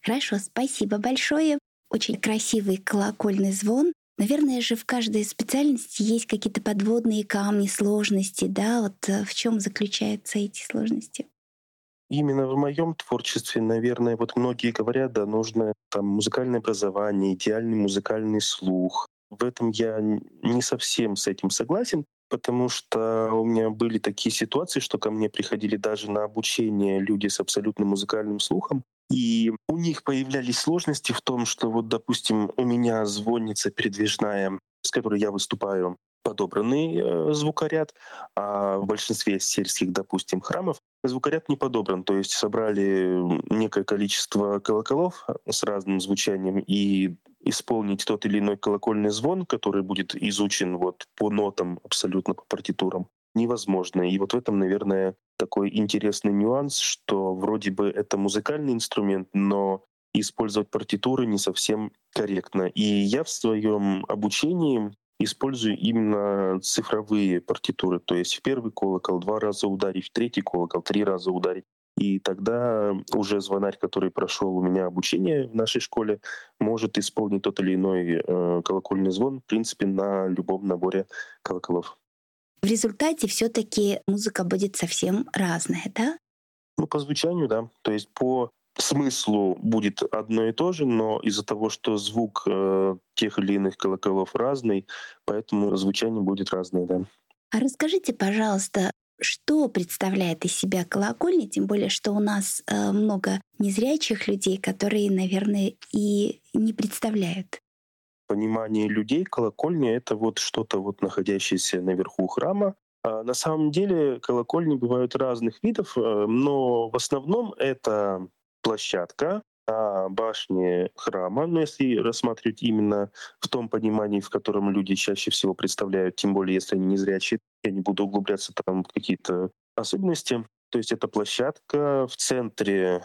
Хорошо, спасибо большое. Очень красивый колокольный звон. Наверное же в каждой специальности есть какие-то подводные камни, сложности, да? В чем заключаются эти сложности? Именно в моем творчестве, наверное, вот многие говорят, да, нужно там музыкальное образование, идеальный музыкальный слух. В этом я не совсем с этим согласен, потому что у меня были такие ситуации, что ко мне приходили даже на обучение люди с абсолютным музыкальным слухом, и у них появлялись сложности в том, что вот, допустим, у меня звонница передвижная, с которой я выступаю, подобранный звукоряд, а в большинстве сельских, допустим, храмов звукоряд не подобран. То есть собрали некое количество колоколов с разным звучанием, и исполнить тот или иной колокольный звон, который будет изучен вот по нотам, абсолютно по партитурам, невозможно. И вот в этом, наверное, такой интересный нюанс, что вроде бы это музыкальный инструмент, но использовать партитуры не совсем корректно. И я в своем обучении использую именно цифровые партитуры. То есть в первый колокол 2 раза ударить, в третий колокол 3 раза ударить. И тогда уже звонарь, который прошел у меня обучение в нашей школе, может исполнить тот или иной колокольный звон, в принципе, на любом наборе колоколов. В результате все-таки музыка будет совсем разная, да? Ну, по звучанию, да. То есть по смыслу будет одно и то же, но из-за того, что звук тех или иных колоколов разный, поэтому звучание будет разное, да. А расскажите, пожалуйста, что представляет из себя колокольня, тем более, что у нас много незрячих людей, которые, наверное, и не представляют. Понимание людей колокольня — это вот что-то вот находящееся наверху храма. А на самом деле колокольни бывают разных видов, но в основном это площадка на башне храма, но если рассматривать именно в том понимании, в котором люди чаще всего представляют, тем более если они незрячие, я не буду углубляться там в какие-то особенности. То есть это площадка, в центре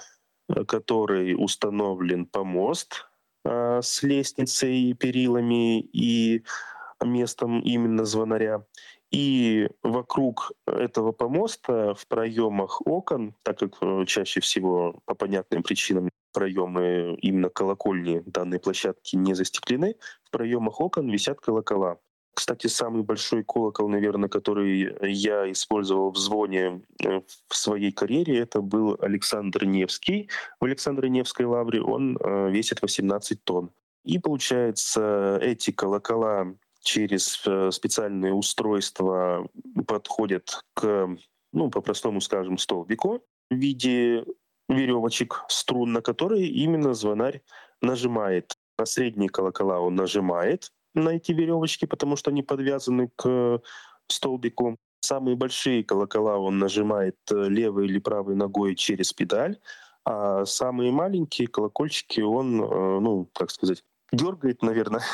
которой установлен помост, с лестницей, перилами и местом именно звонаря. И вокруг этого помоста в проемах окон, так как чаще всего по понятным причинам проемы именно колокольни данной площадки не застеклены, в проемах окон висят колокола. Кстати, самый большой колокол, наверное, который я использовал в звоне в своей карьере, это был Александр Невский. В Александро-Невской лавре он весит 18 тонн. И получается, эти колокола через специальные устройства подходят к, ну, по-простому скажем, столбику в виде веревочек, струн, на которые именно звонарь нажимает. На средние колокола он нажимает на эти веревочки, потому что они подвязаны к столбику. Самые большие колокола он нажимает левой или правой ногой через педаль, а самые маленькие колокольчики он, ну, как сказать, дергает, наверное,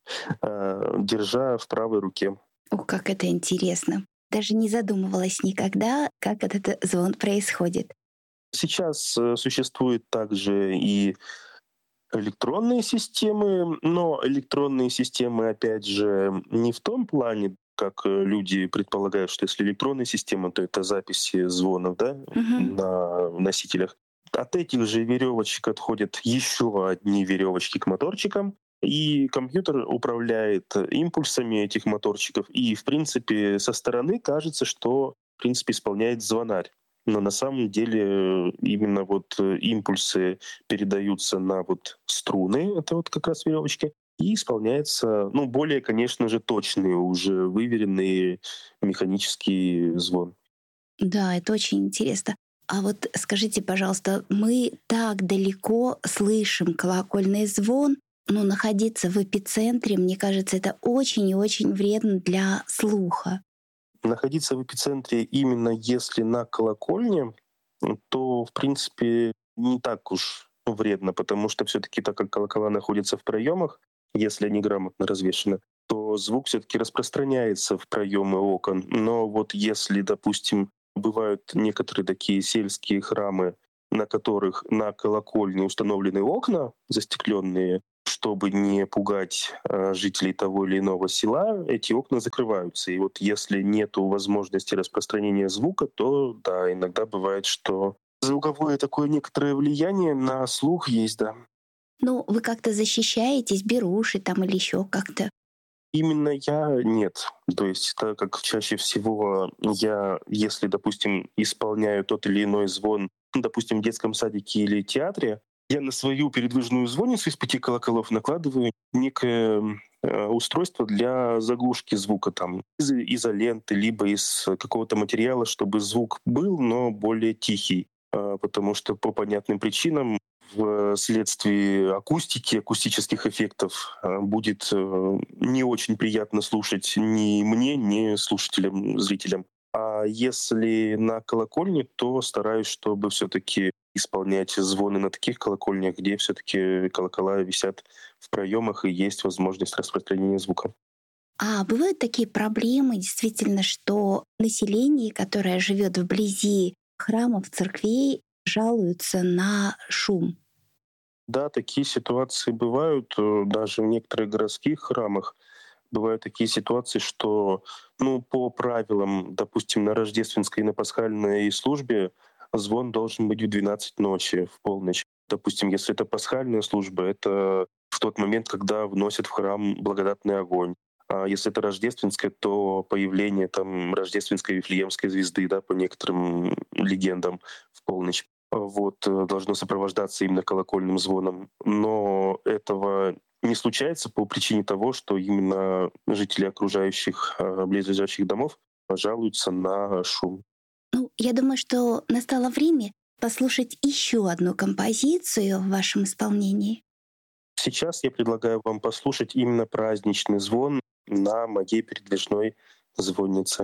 держа в правой руке. О, как это интересно. Даже не задумывалась никогда, как этот звон происходит. Сейчас существует также и электронные системы, но электронные системы, опять же, не в том плане, как люди предполагают, что если электронная система, то это записи звонов, да, Мгм. на носителях. От этих же веревочек отходят еще одни веревочки к моторчикам, и компьютер управляет импульсами этих моторчиков. И, в принципе, со стороны кажется, что, в принципе, исполняет звонарь. Но на самом деле именно вот импульсы передаются на вот струны, это вот как раз веревочки, и исполняется, ну, более, конечно же, точный, уже выверенный механический звон. Да, это очень интересно. А вот скажите, пожалуйста, мы так далеко слышим колокольный звон, но находиться в эпицентре, мне кажется, это очень и очень вредно для слуха. Находиться в эпицентре именно если на колокольне, то, в принципе, не так уж вредно, потому что все-таки, так как колокола находятся в проемах, если они грамотно развешены, то звук все-таки распространяется в проемы окон. Но вот если, допустим, бывают некоторые такие сельские храмы, на которых на колокольне установлены окна застекленные, чтобы не пугать жителей того или иного села, эти окна закрываются. И вот если нет возможности распространения звука, то да, иногда бывает, что Звуковое такое некоторое влияние на слух есть, да. Ну, вы как-то защищаетесь, беруши там или еще как-то? Именно я нет. То есть так как чаще всего я, если, допустим, исполняю тот или иной звон, ну, допустим, в детском садике или театре, я на свою передвижную звонницу из 5 колоколов накладываю некое устройство для заглушки звука там из изоленты, либо из какого-то материала, чтобы звук был, но более тихий. Потому что по понятным причинам вследствие акустики, акустических эффектов будет не очень приятно слушать ни мне, ни слушателям, зрителям. А если на колокольне, то стараюсь, чтобы все-таки исполнять звоны на таких колокольнях, где все-таки колокола висят в проемах и есть возможность распространения звука. А бывают такие проблемы, действительно, что население, которое живет вблизи храмов, церквей, жалуются на шум? Да, такие ситуации бывают даже в некоторых городских храмах. Бывают такие ситуации, что, ну, по правилам, допустим, на рождественской и на пасхальной службе звон должен быть в 12 ночи, в полночь. Допустим, если это пасхальная служба, это в тот момент, когда вносят в храм благодатный огонь. А если это рождественская, то появление там рождественской Вифлеемской звезды, да, по некоторым легендам, в полночь. Вот, должно сопровождаться именно колокольным звоном. Но этого не случается по причине того, что именно жители окружающих, близлежащих домов жалуются на шум. Ну, я думаю, что настало время послушать еще одну композицию в вашем исполнении. Сейчас я предлагаю вам послушать именно праздничный звон на моей передвижной звоннице.